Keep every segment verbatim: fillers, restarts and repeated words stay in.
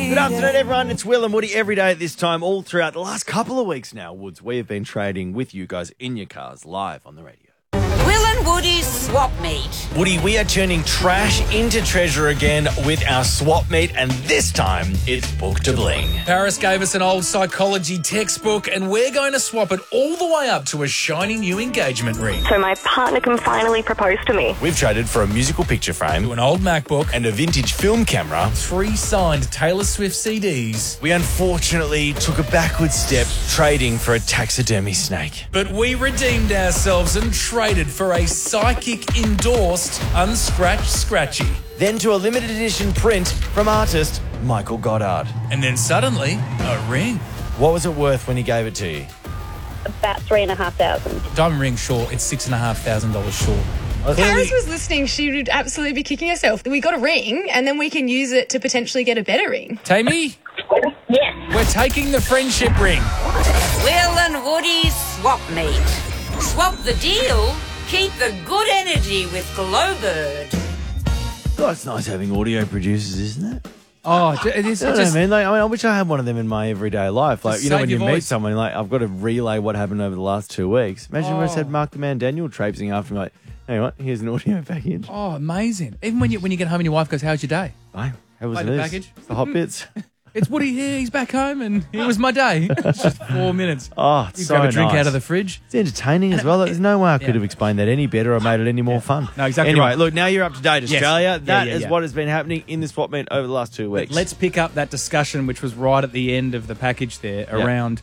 Good afternoon, everyone. It's Will and Woody every day at this time, all throughout the last couple of weeks now, Woods. We have been trading with you guys in your cars live on the radio. Will and Woody's Swap Meet. Woody, we are turning trash into treasure again with our swap meet, and this time it's Book to Bling. Paris gave us an old psychology textbook, and we're going to swap it all the way up to a shiny new engagement ring. So my partner can finally propose to me. We've traded for a musical picture frame, To an old MacBook, and a vintage film camera. three signed Taylor Swift C Ds. We unfortunately took a backward step, trading for a taxidermy snake. But we redeemed ourselves and traded for a psychic endorsed unscratched scratchy. Then to a limited edition print from artist Michael Goddard. And then suddenly, a ring. What was it worth when he gave it to you? About three and a half thousand. Diamond ring short, it's six and a half thousand dollars short. Paris was listening, she would absolutely be kicking herself. We got a ring, and then we can use it to potentially get a better ring. Tammy? Yes. We're taking the friendship ring. Will and Woody's Swap Meet. Swap the deal, keep the good energy with Glowbird. Oh, it's nice having audio producers, isn't it? Oh, it is You know what just... I mean? Like, I mean, I wish I had one of them in my everyday life. Like, Just you know, save when you your meet voice. someone, like, I've got to relay what happened over the last two weeks. Imagine if I just had Oh. Mark the Man Daniel traipsing after me, like, hey, what? Here's an audio package. Oh, amazing. Even when you when you get home and your wife goes, how's your day? Bye. How was Play the this? package. The hot bits. It's Woody here, he's back home, and it was my day. It's just four minutes. Oh, it's You so grab a drink nice. out of the fridge. It's entertaining as well. There's no way I could yeah. have explained that any better or made it any more fun. No, exactly Anyway, right. look, now you're up to date, Yes. Australia. Yeah, That yeah, is yeah. what has been happening in the swap meet over the last two weeks. Let's pick up that discussion, which was right at the end of the package there, around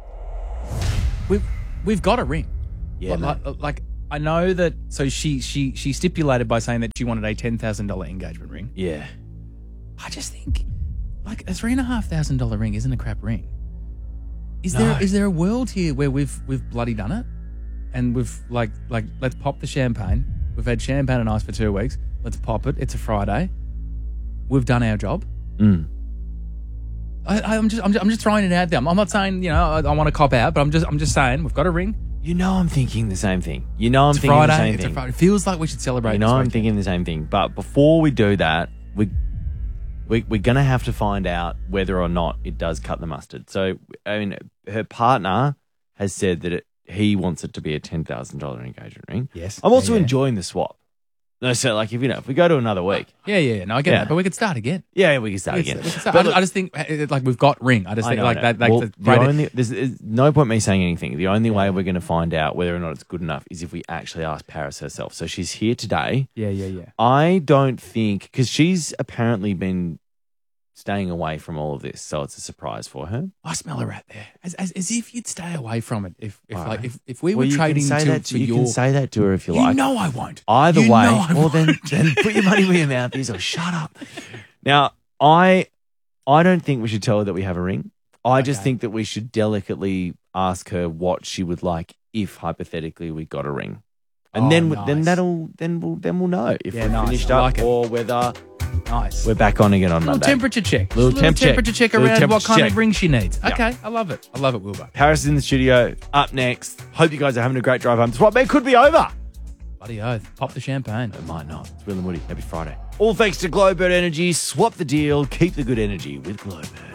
we've we've got a ring. Yeah, like, like, like, I know that. So she she she stipulated by saying that she wanted a ten thousand dollar engagement ring. Yeah. I just think like a three and a half thousand dollar ring isn't a crap ring. Is No. there is there a world here where we've we've bloody done it, and we've like like let's pop the champagne. We've had champagne and ice for two weeks. Let's pop it. It's a Friday. We've done our job. Mm. I, I'm just, I'm just, I'm just throwing it out there. I'm, I'm not saying, you know, I, I want to cop out, but I'm just, I'm just saying we've got a ring. You know I'm thinking the same thing. You know I'm It's thinking Friday. the same It's thing. a Friday. It feels like we should celebrate. You know this I'm weekend. thinking the same thing. But before we do that, we, we we're going to have to find out whether or not it does cut the mustard. So, I mean, her partner has said that it, he wants it to be a ten thousand dollars engagement ring. Yes. I'm also Yeah, yeah. enjoying the swap. No, so like if you know, if we go to another week, Yeah, yeah, yeah. No, I get Yeah. that, but we could start again. yeah, we can start We could- again. we could start- But I, just, look- I just think uh, like we've got ring. I just I think know, like I that. know. Like Well, the, the right only, there's, there's no point me saying anything. The only way we're going to find out whether or not it's good enough is if we actually ask Paris herself. So she's here today. yeah, yeah, yeah. I don't think, because she's apparently been staying away from all of this, so it's a surprise for her. I smell a rat there, as, as, as if you'd stay away from it. If, if All like, right. if, if we Well, were you trading can say to, that to, for you your, can say that to her if you, you like. know I won't. Either You way, know I well then, won't. then put your money where your mouth is, or shut up. Now, I, I don't think we should tell her that we have a ring. I just Okay. think that we should delicately ask her what she would like if hypothetically we got a ring, and Oh, then nice. then that'll then we'll then we'll know if Yeah, we're nice. finished I up like it. or whether Nice. we're back on again on little Monday. temperature check. Little Just temp check. temperature check Little around what temperature kind check. of ring she needs. Yeah. Okay, I love it. I love it, Wilbur. Paris is in the studio. Up next. Hope you guys are having a great drive home. Swap meet could be over. Bloody oath. Pop the champagne. It might not. It's Will and Woody. Happy Friday. All thanks to Glowbird Energy. Swap the deal. Keep the good energy with Glowbird.